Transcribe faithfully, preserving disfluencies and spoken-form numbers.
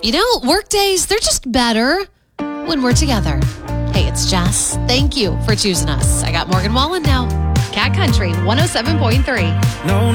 You know, work days, they're just better when we're together. Hey, it's Jess. Thank you for choosing us. I got Morgan Wallen now. Cat Country one oh seven point three. No,